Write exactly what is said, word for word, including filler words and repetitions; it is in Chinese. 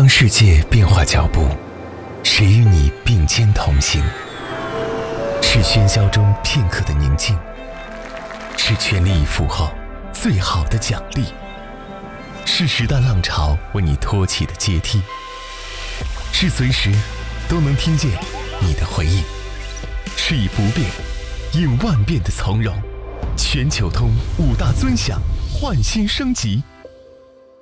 当世界变化脚步，谁与你并肩同行？是喧嚣中片刻的宁静，是全力以赴后最好的奖励，是时代浪潮为你托起的阶梯，是随时都能听见你的回应，是以不变应万变的从容。全球通五大尊享，焕新升级。